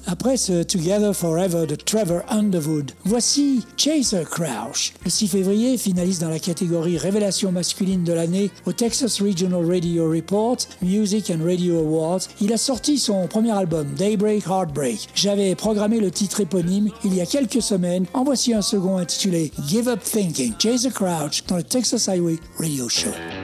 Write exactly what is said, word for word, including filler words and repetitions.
après ce Together Forever de Trevor Underwood. Voici Chaser Crouch. Le six février, finaliste dans la catégorie Révélation masculine de l'année au Texas Regional Radio Report Music and Radio Awards, il a sorti son premier album Daybreak Heartbreak. J'avais programmé le titre éponyme il y a quelques semaines. En voici un second intitulé Give Up Thinking, Chaser Crouch dans le Texas Highway Radio Show.